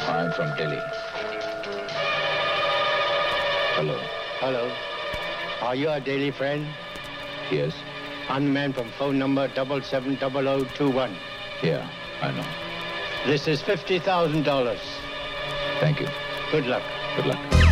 I'm from Delhi. Hello. Hello. Are you a Delhi friend? Yes. I'm the man from phone number 770021. Yeah, I know. This is $50,000. Thank you. Good luck. Good luck.